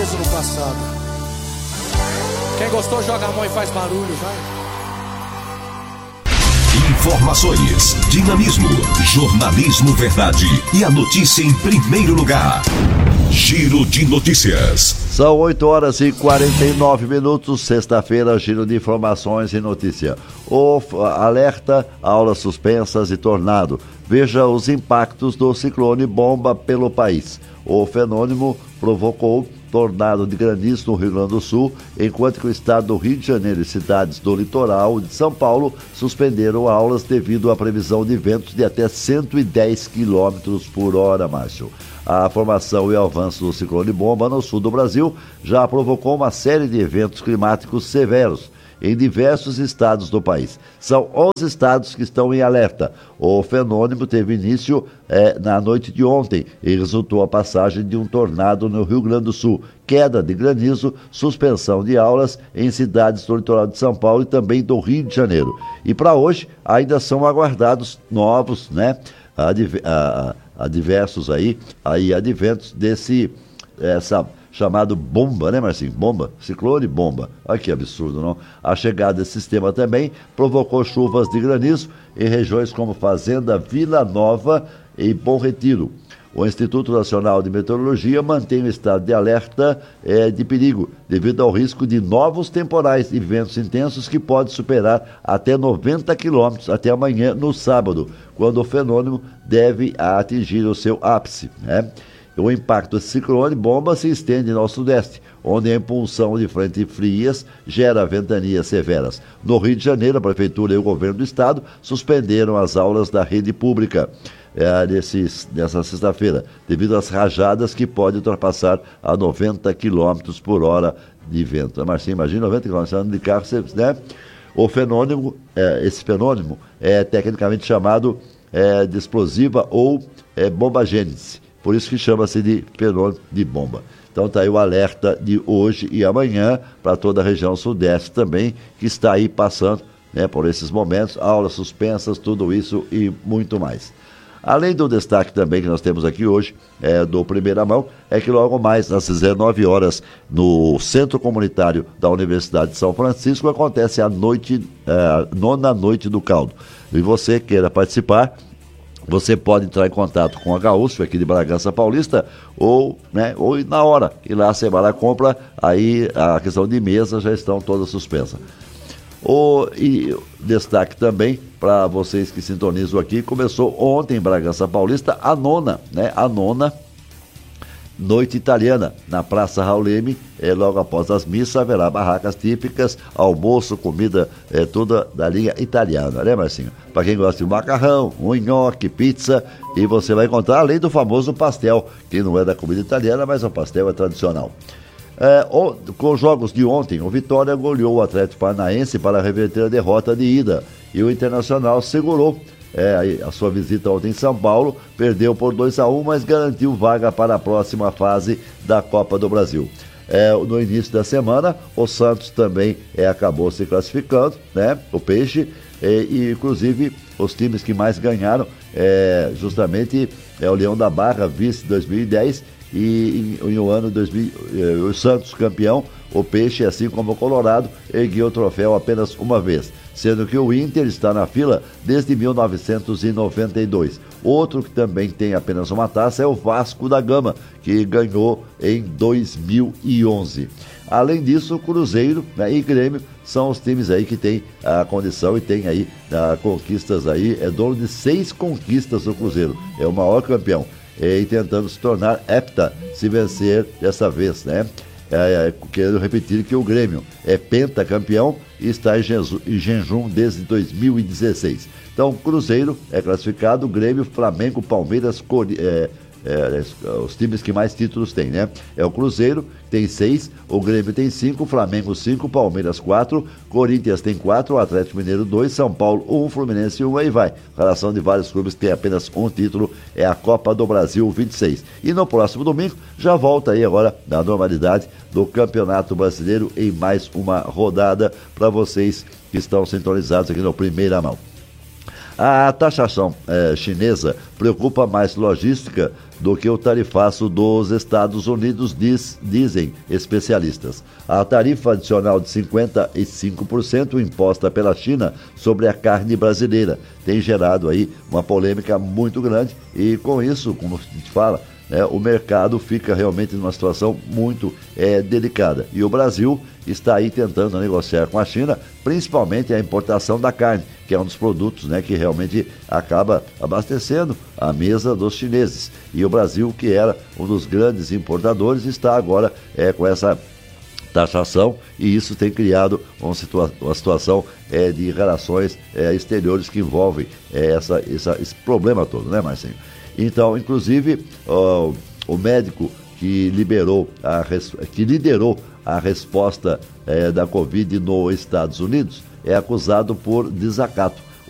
preso no passado. Quem gostou, joga a mão e faz barulho, vai. Informações, dinamismo, jornalismo verdade e a notícia em primeiro lugar. Giro de Notícias. São 8h49, sexta-feira, giro de informações e notícia. Alerta, aulas suspensas e tornado. Veja os impactos do ciclone bomba pelo país. O fenômeno provocou tornado de granizo no Rio Grande do Sul, enquanto que o estado do Rio de Janeiro e cidades do litoral de São Paulo suspenderam aulas devido à previsão de ventos de até 110 km por hora, Márcio. A formação e o avanço do ciclone bomba no sul do Brasil já provocou uma série de eventos climáticos severos em diversos estados do país. São 11 estados que estão em alerta. O fenômeno teve início na noite de ontem e resultou a passagem de um tornado no Rio Grande do Sul, queda de granizo, suspensão de aulas em cidades do litoral de São Paulo e também do Rio de Janeiro. E para hoje ainda são aguardados novos, adversos adventos essa chamado bomba, né, Marcinho? Bomba, ciclone bomba. Olha que absurdo, não? A chegada desse sistema também provocou chuvas de granizo em regiões como Fazenda, Vila Nova e Bom Retiro. O Instituto Nacional de Meteorologia mantém o estado de alerta de perigo, devido ao risco de novos temporais e ventos intensos que podem superar até 90 km até amanhã, no sábado, quando o fenômeno deve atingir o seu ápice, né? O impacto desse ciclone bomba se estende ao sudeste, onde a impulsão de frentes frias gera ventanias severas. No Rio de Janeiro, a Prefeitura e o Governo do Estado suspenderam as aulas da rede pública nessa sexta-feira, devido às rajadas que podem ultrapassar a 90 km por hora de vento. Marcinho, imagina 90 km andando de carro, né? O fenômeno, esse fenômeno é tecnicamente chamado de explosiva ou bombagênese. Por isso que chama-se de fenômeno de bomba. Então está aí o alerta de hoje e amanhã para toda a região sudeste também, que está aí passando, né, por esses momentos, aulas suspensas, tudo isso e muito mais. Além do destaque também que nós temos aqui hoje, do Primeira Mão, é que logo mais às 19 horas no Centro Comunitário da Universidade de São Francisco acontece a nona noite do caldo. E você queira participar, você pode entrar em contato com a Gaúcho, aqui de Bragança Paulista, ou na hora, e lá você vai lá, compra, aí a questão de mesa já estão todas suspensas. E destaque também para vocês que sintonizam aqui, começou ontem em Bragança Paulista a nona Noite Italiana, na Praça Raul Leme. Logo após as missas haverá barracas típicas, almoço, comida toda da linha italiana, né, Marcinho? Para quem gosta de macarrão, nhoque, pizza, e você vai encontrar, além do famoso pastel, que não é da comida italiana, mas o pastel é tradicional. Com os jogos de ontem, o Vitória goleou o Atlético Paranaense para reverter a derrota de ida, e o Internacional segurou a sua visita ontem em São Paulo, perdeu por 2-1, mas garantiu vaga para a próxima fase da Copa do Brasil. No início da semana, o Santos também acabou se classificando, né? O Peixe, e inclusive os times que mais ganharam justamente o Leão da Barra, vice 2010, e no ano 2000, o Santos campeão. O Peixe, assim como o Colorado, ergueu o troféu apenas uma vez, sendo que o Inter está na fila desde 1992. Outro que também tem apenas uma taça é o Vasco da Gama, que ganhou em 2011. Além disso, o Cruzeiro, né, e Grêmio são os times aí que tem a condição e tem aí conquistas aí, dono de 6 conquistas do Cruzeiro, é o maior campeão, e tentando se tornar hepta, se vencer dessa vez, né? Quero repetir que o Grêmio é pentacampeão e está em jejum desde 2016. Então, Cruzeiro é classificado, Grêmio, Flamengo, Palmeiras, os times que mais títulos têm, né? O Cruzeiro tem 6, o Grêmio tem 5, Flamengo 5, Palmeiras 4, Corinthians tem 4, Atlético Mineiro 2, São Paulo 1, Fluminense 1, aí vai. A relação de vários clubes que tem apenas um título é a Copa do Brasil 26. E no próximo domingo já volta aí agora na normalidade do Campeonato Brasileiro em mais uma rodada para vocês que estão sintonizados aqui no Primeira Mão. A taxação chinesa preocupa mais logística do que o tarifaço dos Estados Unidos, dizem especialistas. A tarifa adicional de 55% imposta pela China sobre a carne brasileira tem gerado aí uma polêmica muito grande e com isso, como a gente fala, o mercado fica realmente numa situação muito delicada. E o Brasil está aí tentando negociar com a China, principalmente a importação da carne, que é um dos produtos que realmente acaba abastecendo a mesa dos chineses. E o Brasil, que era um dos grandes importadores, está agora com essa taxação, e isso tem criado uma situação de relações exteriores que envolvem esse problema todo, né, Marcinho? Então, inclusive, o médico que liderou a resposta da Covid nos Estados Unidos é acusado por desacato